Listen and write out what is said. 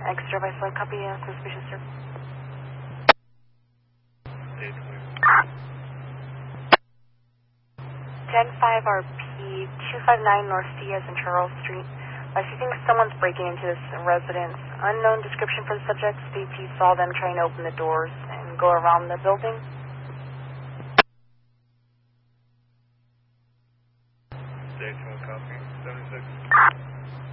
Exeter by flight, copy, suspicious, sir. 10-5 RP, 259 North C as in Charles Street. I think someone's breaking into this residence. Unknown description for the subject. States he saw them trying to open the doors and go around the building. Stage 1 copy, 76.